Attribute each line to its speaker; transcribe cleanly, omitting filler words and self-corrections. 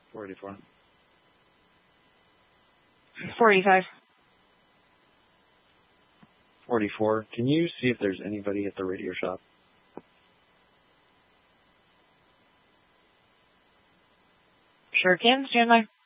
Speaker 1: 484.
Speaker 2: 485.
Speaker 1: 44. Can you see if there's anybody at the radio shop?
Speaker 2: Sure can. Stand by.